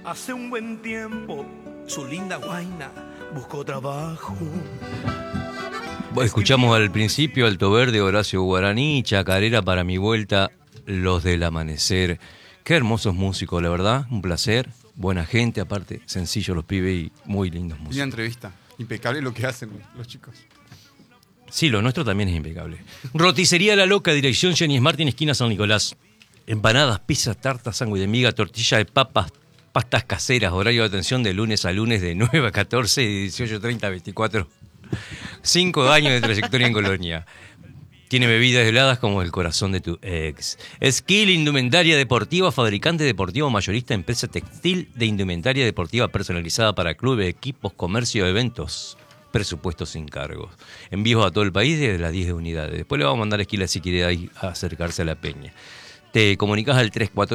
Hace un buen tiempo, su linda guaina buscó trabajo. Escuchamos al principio Alto Verde, Horacio Guaraní, Chacarera para mi vuelta, Los del Amanecer. Qué hermosos músicos, la verdad, un placer. Buena gente, aparte, sencillos los pibes y muy lindos músicos. Una entrevista, impecable lo que hacen los chicos. Sí, lo nuestro también es impecable. Roticería La Loca, dirección Jenny Martín, esquina San Nicolás. Empanadas, pizza, tarta, sándwich de miga, tortilla de papas, pastas caseras, horario de atención de lunes a lunes de 9 a 14 y 18:30 a 24. 5 años de trayectoria en Colonia. Tiene bebidas heladas como el corazón de tu ex. Skill Indumentaria Deportiva, fabricante deportivo mayorista, empresa textil de indumentaria deportiva personalizada para clubes, equipos, comercio, eventos. Presupuestos sin cargos. Envíos a todo el país desde las 10 unidades. Después le vamos a mandar a Esquila si quiere ahí acercarse a la peña. Te comunicas al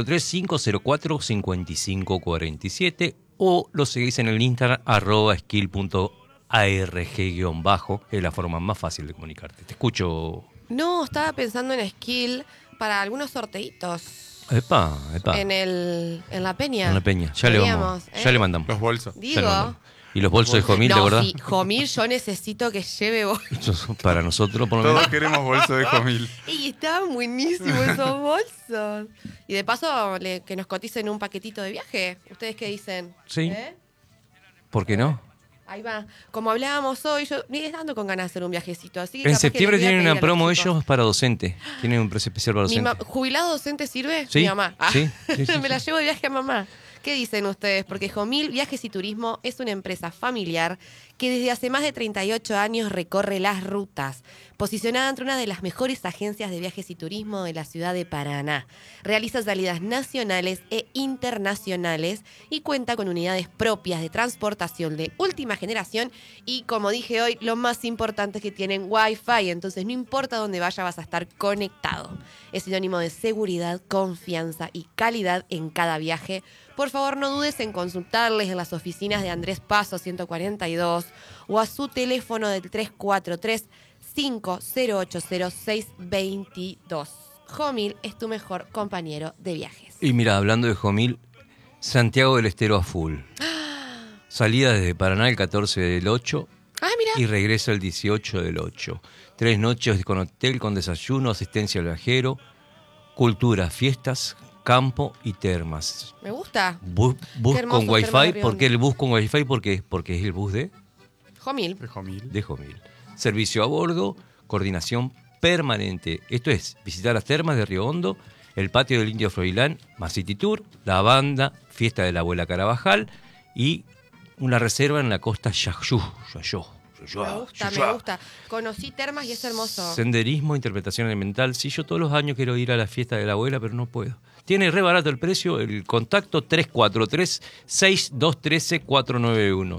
343-504-5547 o lo seguís en el Instagram @skill.arg-, es la forma más fácil de comunicarte. Te escucho. No, estaba pensando en Skill para algunos sorteitos. Epa. En la peña. En la peña. Ya le vamos. Ya le mandamos. Los bolsos. Ya le Digo. mandamos. Y los bolsos de Jomil, ¿te acordás? Sí, Jomil, yo necesito que lleve bolsos. Para nosotros, por lo menos. Todos queremos bolsos de Jomil. Y estaban buenísimos esos bolsos. Y de paso, que nos coticen un paquetito de viaje. ¿Ustedes qué dicen? Sí. ¿Por qué no? Ahí va. Como hablábamos hoy, yo ni ando con ganas de hacer un viajecito. Así que En capaz septiembre que les voy a tienen pedir una a promo los chicos. ellos para docente. Tienen un precio especial para docente. ¿Jubilado docente sirve? Sí, Mi mamá. sí, sí, Me la llevo de viaje a mamá. ¿Qué dicen ustedes? Porque Jomil Viajes y Turismo es una empresa familiar que desde hace más de 38 años recorre las rutas, posicionada entre una de las mejores agencias de viajes y turismo de la ciudad de Paraná. Realiza salidas nacionales e internacionales y cuenta con unidades propias de transportación de última generación y, como dije hoy, lo más importante es que tienen Wi-Fi, entonces no importa dónde vaya vas a estar conectado. Es sinónimo de seguridad, confianza y calidad en cada viaje. Por favor, no dudes en consultarles en las oficinas de Andrés Paso 142 o a su teléfono del 343-5080-622. Jomil es tu mejor compañero de viajes. Y mira, hablando de Jomil, Santiago del Estero a full. Salida desde Paraná el 14 del 8 Mira. y regresa el 18 del 8. 3 noches con hotel, con desayuno, asistencia al viajero, cultura, fiestas, campo y termas. Me gusta. Bus hermoso, con Termas de Wi-Fi. ¿Por qué el bus con Wi-Fi? Porque es el bus de Jomil. De Jomil. Jomil. Servicio a bordo, coordinación permanente. Esto es visitar las termas de Río Hondo, el patio del Indio Froilán, más City Tour, la banda, fiesta de la abuela Carabajal y una reserva en la costa Yayú. Me gusta. Conocí termas y es hermoso. Senderismo, interpretación elemental. Sí, yo todos los años quiero ir a la fiesta de la abuela, pero no puedo. Tiene re barato el precio, el contacto 343-6213-491.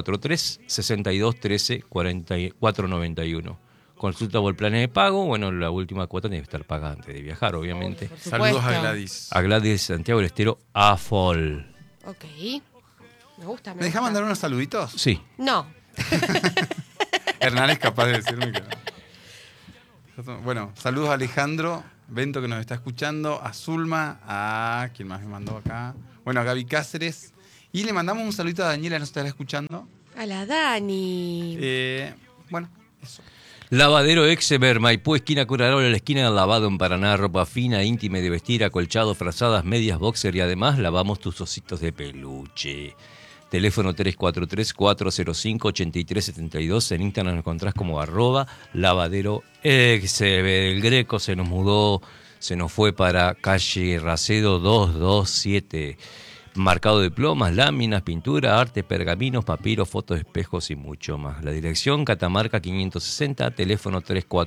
343-6213-491. Consulta por planes de pago. Bueno, la última cuota tiene que estar pagada antes de viajar, obviamente. Por supuesto. Saludos a Gladys. A Gladys Santiago del Estero a full. Ok. Me gusta. ¿Me dejás mandar unos saluditos? Sí. No. Hernán es capaz de decirme que no. Bueno, saludos a Alejandro Bento que nos está escuchando, a Zulma, a ¿quién más me mandó acá? Bueno, a Gaby Cáceres. Y le mandamos un saludito a Daniela, ¿nos estará escuchando? A la Dani. Bueno, eso. Lavadero Exeber, Maipú, esquina Curarola, la esquina del lavado en Paraná, ropa fina, íntima y de vestir, acolchados, frazadas, medias, boxer y además lavamos tus ositos de peluche. Teléfono 343-405-8372. En Instagram nos encontrás como @lavadero Exeber. El Greco se nos mudó, se nos fue para calle Racedo 227. Marcado de plomas, láminas, pintura, arte, pergaminos, papiros, fotos, espejos y mucho más. La dirección Catamarca 560, teléfono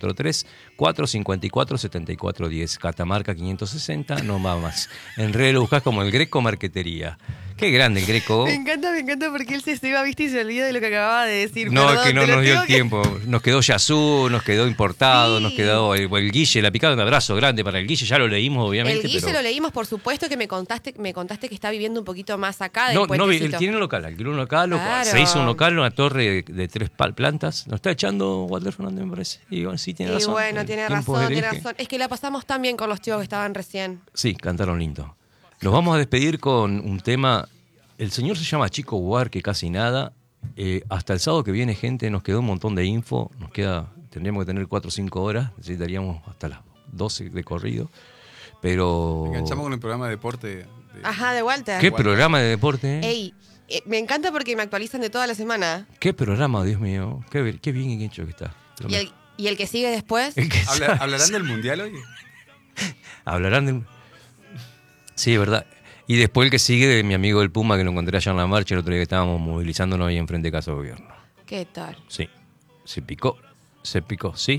343-454-7410. Catamarca 560, no más. En redes lo buscás como el Greco Marquetería. Qué grande el Greco. Me encanta porque él se iba, viste, y se olvida de lo que acababa de decir. No, Perdón, es que no te lo nos dio tengo el que- tiempo. Nos quedó Yazú, nos quedó Importado, Sí. nos quedó el Guille, la picada. Un abrazo grande para el Guille, ya lo leímos obviamente. El Guille pero... lo leímos, por supuesto, que me contaste que está viviendo un poquito más acá del No, él puentecito. tiene un local, alquiló un local, Claro. se hizo un local, una torre de 3 plantas. Nos está echando Walter Fernández, me parece. Y bueno, sí, tiene Y razón. bueno, El tiene tiempo razón, es el tiene eje. razón. Es que la pasamos tan bien con los chicos que estaban recién. Sí, cantaron lindo. Nos vamos a despedir con un tema El señor se llama Chico Buarque, casi nada. Hasta el sábado que viene, gente, nos quedó un montón de info. Tendríamos que tener 4 o 5 horas. Necesitaríamos hasta las 12 de corrido. Pero... Enganchamos con el programa de deporte. Ajá, de Walter. ¿Qué programa de deporte? Ey, me encanta porque me actualizan de toda la semana. ¿Qué programa, Dios mío? Qué bien hecho que está. ¿Y el que sigue después? El que ¿Hablarán del mundial hoy? Hablarán de... Sí, es verdad. Y después el que sigue de mi amigo el Puma, que lo encontré allá en la marcha el otro día que estábamos movilizándonos ahí enfrente de Casa de Gobierno. ¿Qué tal? Sí. Se picó. Sí, se picó. Sí.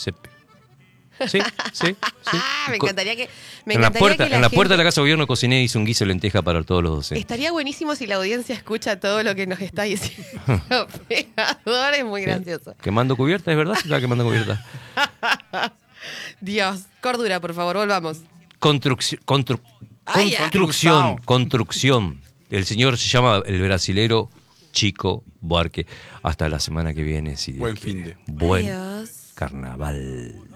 Me encantaría que En la puerta gente- de la Casa de Gobierno cociné y hice un guiso de lenteja para todos los docentes. Estaría buenísimo si la audiencia escucha todo lo que nos está diciendo. Pegador es muy gracioso. ¿Quemando cubierta? ¿Es verdad? ¿Estaba quemando cubierta? Dios, cordura, por favor, volvamos. Ay, Construcción. El señor se llama el brasilero Chico Buarque. Hasta la semana que viene. Si Dios Buen quiere. finde. Buen Adiós. carnaval.